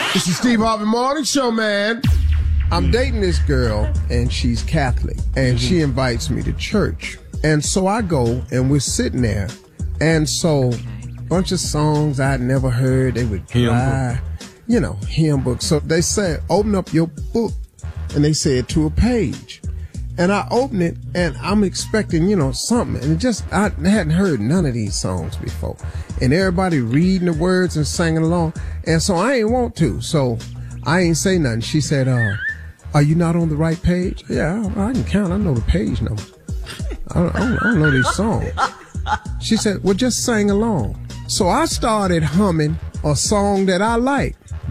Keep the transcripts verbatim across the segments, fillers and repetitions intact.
This is Steve Harvey Morning Show, man. I'm dating this girl, and she's Catholic, and she invites me to church. And so I go, and we're sitting there, and so a bunch of songs I'd never heard. They would cry, you know, hymn books. So they said, open up your book, and they said to a page. And I open it, and I'm expecting, you know, something. And it just, I hadn't heard none of these songs before. And everybody reading the words and singing along. And so I ain't want to. So I ain't say nothing. She said, uh, are you not on the right page? Yeah, I, I can count. I know the page number. I don't, I, don't, I don't know these songs. She said, well, just sing along. So I started humming a song that I like.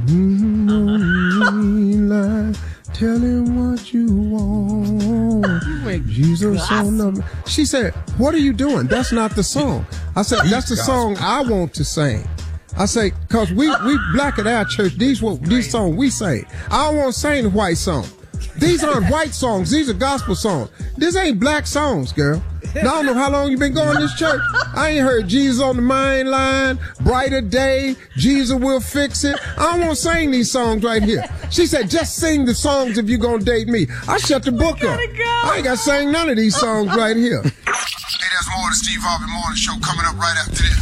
Mm-hmm. Tell him what you want. Jesus on the... She said, what are you doing? That's not the song. I said, that's the song I want to sing. I say, cause we, we black at our church, these what these songs we sing. I don't want to sing the white song. These aren't white songs, these are gospel songs. This ain't black songs, girl. I don't know how long you been going to this church. I ain't heard Jesus on the Main Line, Brighter Day, Jesus Will Fix It. I don't want to sing these songs right here. She said, just sing the songs if you're going to date me. I shut the book up. Go. I ain't got to sing none of these songs right here. Hey, there's more of the Steve Harvey Morning Show coming up right after this.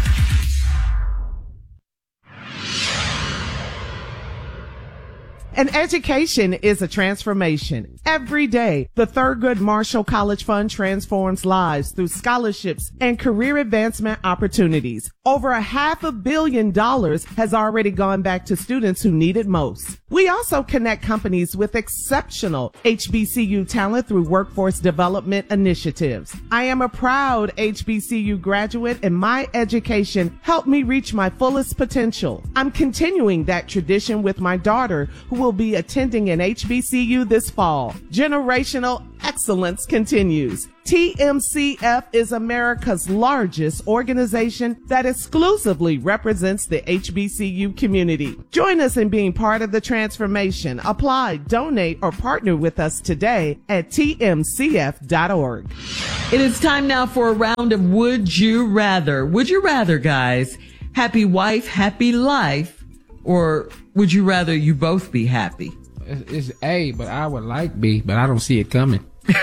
An education is a transformation. Every day, the Thurgood Marshall College Fund transforms lives through scholarships and career advancement opportunities. Over a half a billion dollars has already gone back to students who need it most. We also connect companies with exceptional H B C U talent through workforce development initiatives. I am a proud H B C U graduate, and my education helped me reach my fullest potential. I'm continuing that tradition with my daughter, who will be attending an H B C U this fall. Generational excellence continues. T M C F is America's largest organization that exclusively represents the H B C U community. Join us in being part of the transformation. Apply, donate, or partner with us today at T M C F dot org. It is time now for a round of Would You Rather. Would you rather, guys, happy wife, happy life, or would you rather you both be happy? It's A, but I would like B, but I don't see it coming.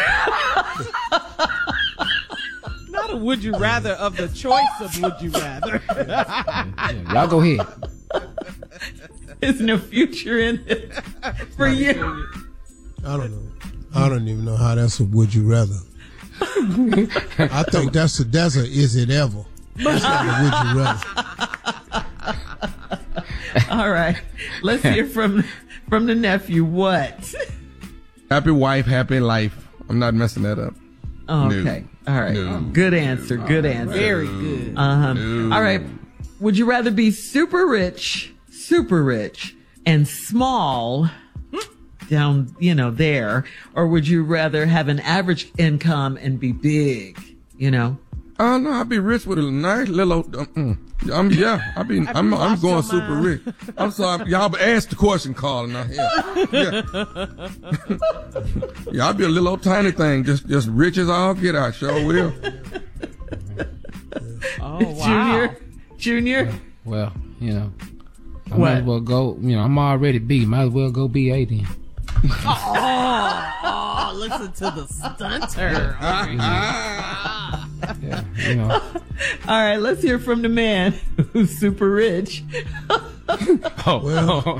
Not a would you rather of the choice of would you rather. Yeah, yeah, y'all go ahead. There's no future in it for you. I don't know. I don't even know how that's a would you rather. I think that's a, that's a is it ever. That's not a would you rather. All right. Let's hear from from the nephew. What? Happy wife, happy life. I'm not messing that up. Oh, okay. No. All right. No. Good answer. Good no. answer. Very good. Uh-huh. No. All right. Would you rather be super rich, super rich, and small down, you know, there, or would you rather have an average income and be big, you know? Oh, no, I'd be rich with a nice little, um, I'm, yeah, I be, I'm, I'm going super rich. I'm sorry, y'all asked the question, Carl. Now, yeah, yeah. Yeah, I'd be a little old tiny thing, just, just rich as all get out, sure will. Oh, wow. Junior, Junior. Well, you know, I What? might as well go, you know, I'm already B, might as well go B A then. Oh, oh, listen to the stunter. Yeah, you know. All right, let's hear from the man who's super rich. Oh, Well,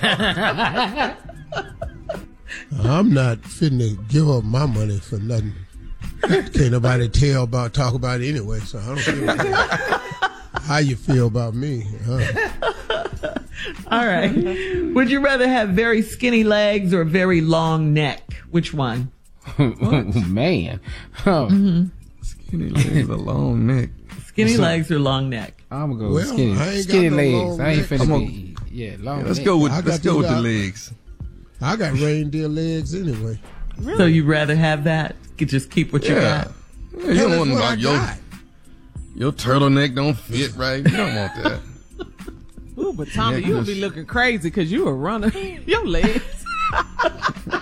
I'm not fitting to give up my money for nothing. Can't nobody tell about talk about it anyway, so I don't care how you feel about me. Huh? All right. Would you rather have very skinny legs or very long neck? Which one? Man. Oh. Mm-hmm. Skinny legs, a long neck. Skinny So- legs or long neck? I'm gonna go Well, skinny, I ain't skinny got no legs. long I ain't neck. finna I'm be, yeah, long Yeah, let's neck. go with, I let's got go you with the out. legs. I got reindeer legs anyway. Really? So you'd rather have that? You just keep what you Yeah. got? Yeah, you don't Hell, want that's what I like your, got. your turtleneck don't fit right. You don't want that. Ooh, but Tommy, Yeah, you would just- be looking crazy because you a runner. Your legs.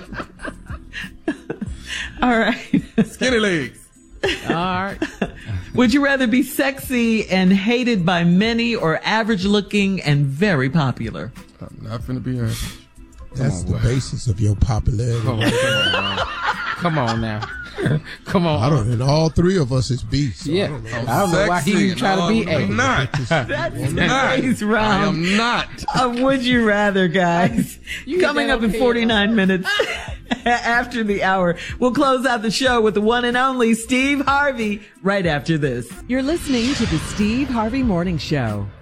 All right. Skinny legs. All right. Would you rather be sexy and hated by many or average looking and very popular? I'm not finna be average. That's the basis of your popularity. Come on, come on now. Come on. I don't know. All three of us is B. So Yeah. I don't know. I don't know why he trying to be A. I'm not. That's I'm not. today's I round am not. of Would You Rather, guys. You Coming get up in okay, forty-nine minutes after the hour. We'll close out the show with the one and only Steve Harvey right after this. You're listening to the Steve Harvey Morning Show.